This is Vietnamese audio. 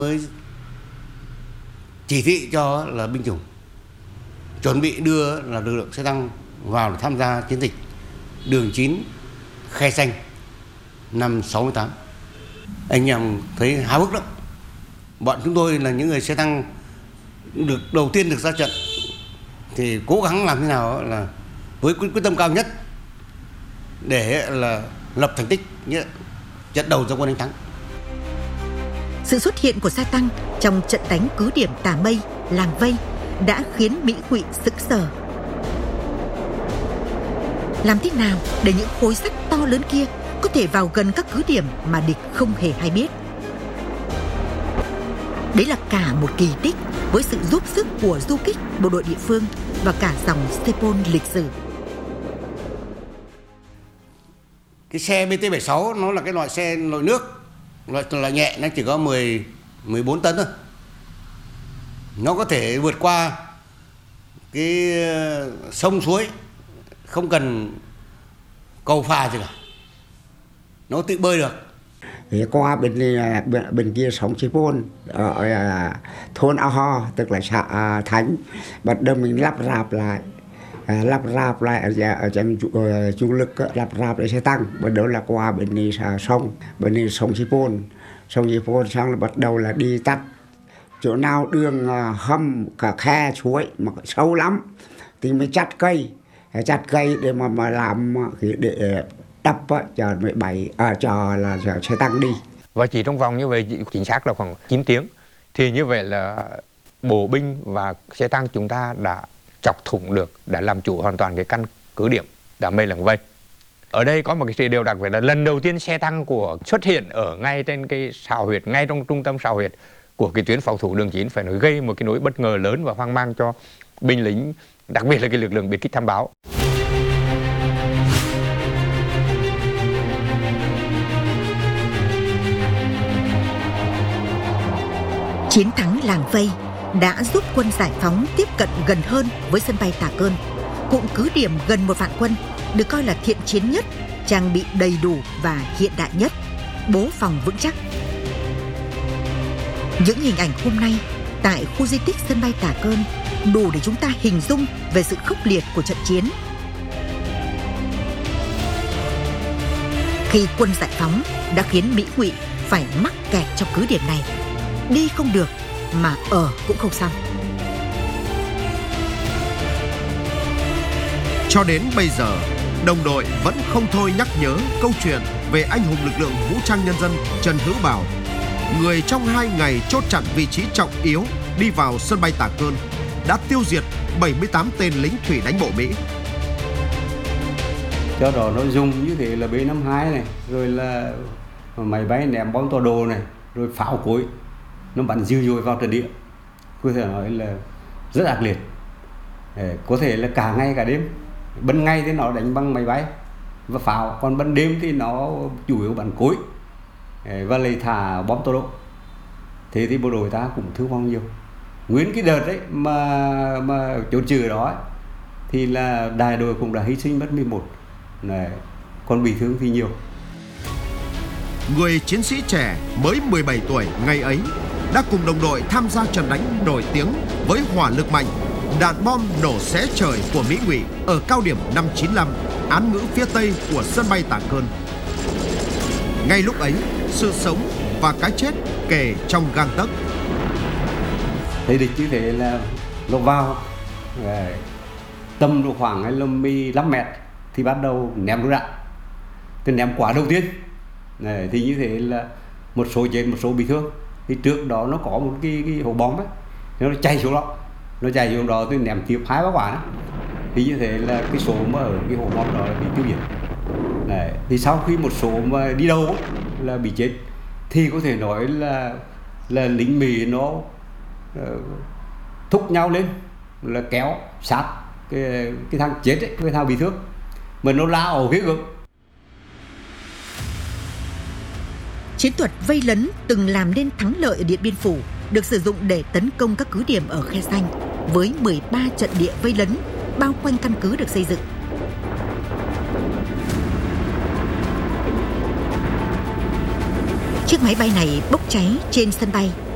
mới chỉ thị cho là binh chủng chuẩn bị đưa là lực lượng xe tăng vào để tham gia chiến dịch đường 9 Khe Xanh năm 68. Anh em thấy háo hức lắm. Bọn chúng tôi là những người xe tăng đầu tiên được ra trận thì cố gắng làm thế nào là với quyết tâm cao nhất để là lập thành tích trận đầu ra quân đánh thắng. Sự xuất hiện của xe tăng trong trận đánh cứ điểm Tà Mây, Làng Vây đã khiến Mỹ Ngụy sững sờ. Làm thế nào để những khối sắt to lớn kia có thể vào gần các cứ điểm mà địch không hề hay biết? Đấy là cả một kỳ tích với sự giúp sức của du kích, bộ đội địa phương và cả dòng Sepol lịch sử. Cái xe BT-76 nó là cái loại xe lội nước, loại nhẹ, nó chỉ có 14 tấn thôi. Nó có thể vượt qua cái sông suối, không cần cầu phà gì cả. Nó tự bơi được. Thì qua bên kia sông Sepol ở thôn A Ho, tức là xã Thánh, bắt đầu mình lắp ráp lại ở trong chủ lực, lắp ráp lại xe tăng. Bắt đầu là qua bên sông Sepol, xong là bắt đầu là đi tắt chỗ nào đường hầm cả khe suối mà sâu lắm thì mới chặt cây để mà làm để đắp cho 17 cho xe tăng đi. Và chỉ trong vòng như vậy, chính xác là khoảng 9 tiếng thì như vậy là bộ binh và xe tăng chúng ta đã chọc thủng được, đã làm chủ hoàn toàn cái căn cứ điểm Tà Mây, Làng Vây. Ở đây có một cái điều đặc biệt là lần đầu tiên xe tăng của xuất hiện ở ngay trên cái xào huyệt, ngay trong trung tâm xào huyệt của cái tuyến phòng thủ đường 9, phải nói gây một cái nỗi bất ngờ lớn và hoang mang cho binh lính, đặc biệt là cái lực lượng biệt kích thám báo. Chiến thắng Làng Vây đã giúp quân giải phóng tiếp cận gần hơn với sân bay Tà Cơn. Cụm cứ điểm gần 1 vạn quân, được coi là thiện chiến nhất, trang bị đầy đủ và hiện đại nhất, bố phòng vững chắc. Những hình ảnh hôm nay tại khu di tích sân bay Tà Cơn đủ để chúng ta hình dung về sự khốc liệt của trận chiến. Khi quân giải phóng đã khiến Mỹ Ngụy phải mắc kẹt trong cứ điểm này, đi không được mà ở cũng không xong. Cho đến bây giờ, đồng đội vẫn không thôi nhắc nhớ câu chuyện về anh hùng lực lượng vũ trang nhân dân Trần Hữu Bảo, người trong 2 ngày chốt chặn vị trí trọng yếu đi vào sân bay Tà Cơn, đã tiêu diệt 78 tên lính thủy đánh bộ Mỹ. Cho đó nội dung như thế là B-52 này, rồi là máy bay ném bom tọa độ này, rồi pháo cối, nó bắn dữ dội vào trận địa, có thể nói là rất ác liệt. Có thể là cả ngày cả đêm. Ban ngày thì nó đánh bằng máy bay và pháo, còn ban đêm thì nó chủ yếu bắn cối và lấy thả bom tọa độ. Thế thì bộ đội ta cũng thương vong nhiều. Nguyên cái đợt đấy mà chốt chữ đó ấy, thì là đại đội cũng đã hy sinh mất 11 này, còn bị thương thì nhiều. Người chiến sĩ trẻ mới 17 tuổi ngày ấy đã cùng đồng đội tham gia trận đánh nổi tiếng với hỏa lực mạnh, đạn bom nổ xé trời của Mỹ Ngụy ở cao điểm 595, án ngữ phía tây của sân bay Tà Cơn. Ngay lúc ấy, sự sống và cái chết kề trong gang tấc. Thế địch như thế là nó vào tầm độ khoảng 15 mét thì bắt đầu ném lựu đạn. Thì ném quả đầu tiên thì như thế là một số chết, một số bị thương. Thì trước đó nó có một cái hố bom ấy, nó chạy xuống đó, thì ném tiếp 2-3 quả đó. Thì như thế là cái số mà ở cái hố bom đó bị tiêu diệt. Thì sau khi một số mà đi đâu ấy, là bị chết, thì có thể nói là lính Mỹ nó thúc nhau lên, là kéo sát cái thằng chết ấy, cái thằng bị thương, mà nó lao ở phía ngực. Chiến thuật vây lấn từng làm nên thắng lợi ở Điện Biên Phủ được sử dụng để tấn công các cứ điểm ở Khe Xanh với 13 trận địa vây lấn bao quanh căn cứ được xây dựng. Chiếc máy bay này bốc cháy trên sân bay